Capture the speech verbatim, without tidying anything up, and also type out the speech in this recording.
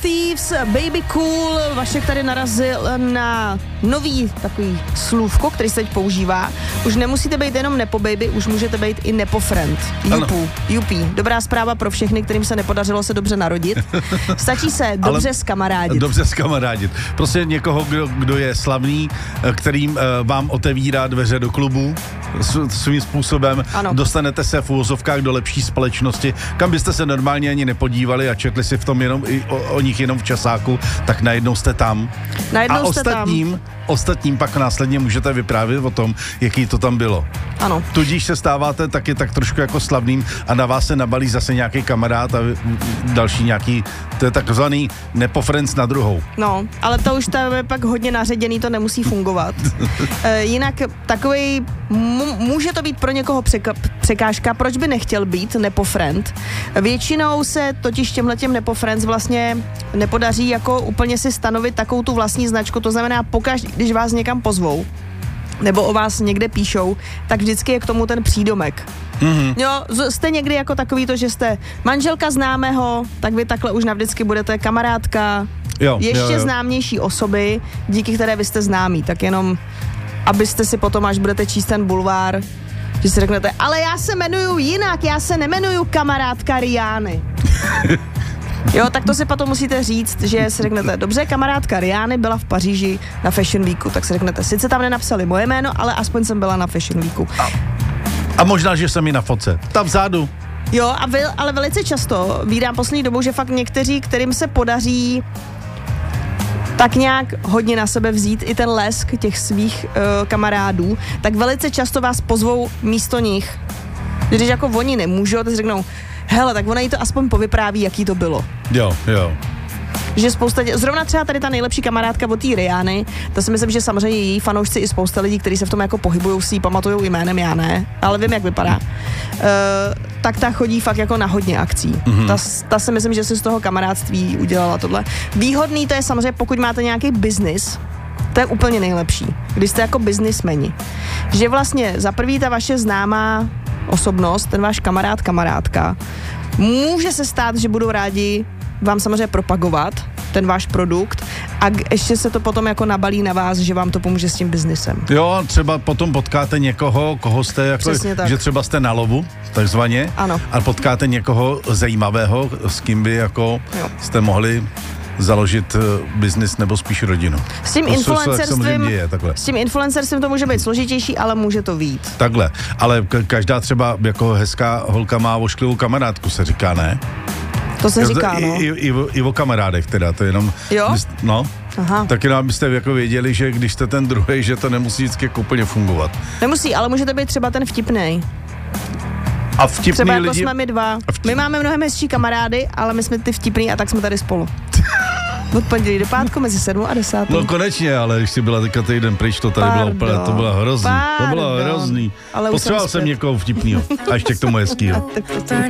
Thieves, Baby Cool. Vašek tady narazil na nový takový slůvko, který se teď používá. Už nemusíte být jenom nepo baby, už můžete být i nepo friend. Jupu, jupí. Dobrá zpráva pro všechny, kterým se nepodařilo se dobře narodit. Stačí se dobře zkamarádit. Dobře zkamarádit. Prostě někoho, kdo, kdo je slavný, kterým uh, vám otevírá dveře do klubu svým způsobem. Ano. Dostanete se v úvozovkách do lepší společnosti, kam byste se normálně ani nepodívali a četli si v tom jenom i o, o nich jenom v časáku, tak najednou jste tam. Najednou a jste ostatním, tam. ostatním pak následně můžete vyprávět o tom, jaký to tam bylo. Ano. Tudíž se stáváte taky tak trošku jako slavným a na vás se nabalí zase nějaký kamarád a další nějaký, to je takzvaný nepofriends na druhou. No, ale to už tam je pak hodně naředěný, to nemusí fungovat. e, jinak takovej, m- může to být pro někoho překa- překážka, proč by nechtěl být nepofriend. Většinou se totiž těmhletěm nepofriends vlastně nepodaří jako úplně si stanovit takovou tu vlastní značku, to znamená pokaždé, když vás někam pozvou, nebo o vás někde píšou, tak vždycky je k tomu ten přídomek. Mm-hmm. Jo, jste někdy jako takový to, že jste manželka známého, tak vy takhle už navždycky budete kamarádka, jo, ještě jo, jo. známější osoby, díky které vy jste známí, tak jenom, abyste si potom, až budete číst ten bulvár, že si řeknete, ale já se jmenuju jinak, já se nemenuju kamarádka Riány. Jo, tak to si potom musíte říct, že si řeknete, dobře, kamarádka Riány byla v Paříži na Fashion Weeku, tak si řeknete, sice tam nenapsali moje jméno, ale aspoň jsem byla na Fashion Weeku. A, a možná, že jsem i na fotce. Tam vzadu. Jo, a vy, ale velice často vídám poslední dobou, že fakt někteří, kterým se podaří tak nějak hodně na sebe vzít i ten lesk těch svých uh, kamarádů, tak velice často vás pozvou místo nich. Když jako oni nemůžou, tak si řeknou, hele, tak ona jí to aspoň povypráví, jaký to bylo. Jo, jo. Že spousta, zrovna třeba tady ta nejlepší kamarádka od té Riány, to si myslím, že samozřejmě její fanoušci i spousta lidí, kteří se v tom jako pohybují, si ji pamatujou jménem, já ne, ale vím, jak vypadá. Uh, tak ta chodí fakt jako na hodně akcí. Mm-hmm. Ta, ta si myslím, že si z toho kamarádství udělala tohle. Výhodný to je samozřejmě, pokud máte nějaký biznis, to je úplně nejlepší, když jste jako biznismeni. Že vlastně za prvý ta vaše známá osobnost, ten váš kamarád, kamarádka, může se stát, že budou rádi vám samozřejmě propagovat ten váš produkt a ještě se to potom jako nabalí na vás, že vám to pomůže s tím biznisem. Jo, třeba potom potkáte někoho, koho jste jako, že třeba jste na lovu, takzvaně, ano. A potkáte někoho zajímavého, s kým by jako jo. jste mohli založit uh, biznis nebo spíš rodinu. S tím, influencerstvím, s tím influencerstvím to může být složitější, ale může to vyjít. Takhle, ale ka- každá třeba jako hezká holka má ošklivou kamarádku, se říká, ne? To se říká, I, no. I, i, I o kamarádech teda, to je jenom... Jo? No, aha. Tak jenom abyste jako věděli, že když jste ten druhej, že to nemusí vždycky jako úplně fungovat. Nemusí, ale můžete být třeba ten vtipnej. A vtipný třeba jako lidi... jsme my dva. Vtip... My máme mnohem hezčí kamarády, ale my jsme ty vtipný a tak jsme tady spolu. Od pondělí do pátku mezi sedmou a desátou. No konečně, ale když jsi byla teďka týden pryč, to tady bylo úplně, to bylo hrozný. Pardon. To bylo hrozný. Ale potřeboval jsem někoho vtipnýho. A ještě k tomu hezkýho.